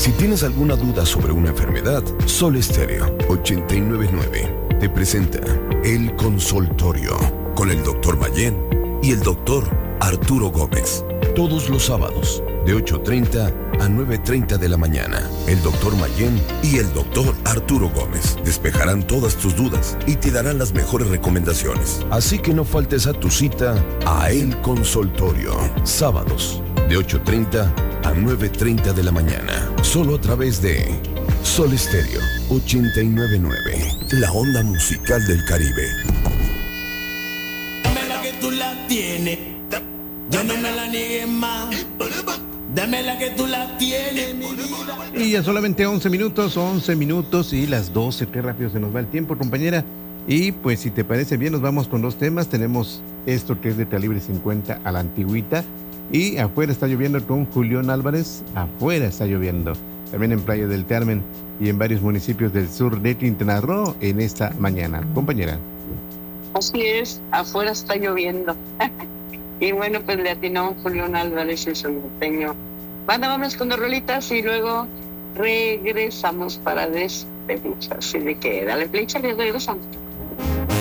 Si tienes alguna duda sobre una enfermedad, Sol Estéreo 899 te presenta El Consultorio con el Dr. Mayén y el Dr. Arturo Gómez. Todos los sábados de 8:30 a 9:30 de la mañana. El Dr. Mayén y el Dr. Arturo Gómez despejarán todas tus dudas y te darán las mejores recomendaciones. Así que no faltes a tu cita a El Consultorio. Sábados de 8:30 a 9:30 de la mañana. Solo a través de Sol Estéreo 899. La onda musical del Caribe. Dame la que tú la tienes. Yo no me la niegues más. Dame la que tú la tienes, mi vida. Y ya solamente 11 minutos y las 12. Qué rápido se nos va el tiempo, compañera. Y pues si te parece bien, nos vamos con dos temas. Tenemos esto que es de calibre 50 a la antigüita. Y afuera está lloviendo con Julián Álvarez. Afuera está lloviendo. También en Playa del Carmen y en varios municipios del sur de Quintana Roo en esta mañana. Compañera. Así es, afuera está lloviendo. Y bueno, pues le atinó Julián Álvarez y su norteño. Vámonos con dos rolitas y luego regresamos para despedirnos. Así de que dale play, y regresamos.